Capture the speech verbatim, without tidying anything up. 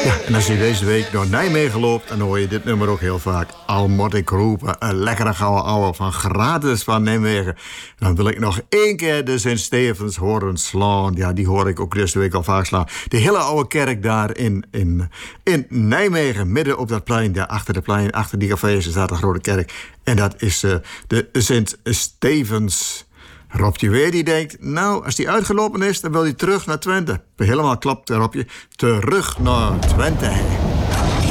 Ja, en als je deze week door Nijmegen loopt, dan hoor je dit nummer ook heel vaak. Al moet ik roepen, een lekkere gouden ouwe van gratis van Nijmegen. Dan wil ik nog één keer de Sint-Stevens horen slaan. Ja, die hoor ik ook deze week al vaak slaan. De hele oude kerk daar in, in, in Nijmegen, midden op dat plein, daar achter de plein, achter die cafés, staat een grote kerk. En dat is uh, de Sint-Stevens. Robje weer die denkt, nou, als die uitgelopen is, dan wil hij terug naar Twente. Helemaal klapt Robje, terug naar Twente.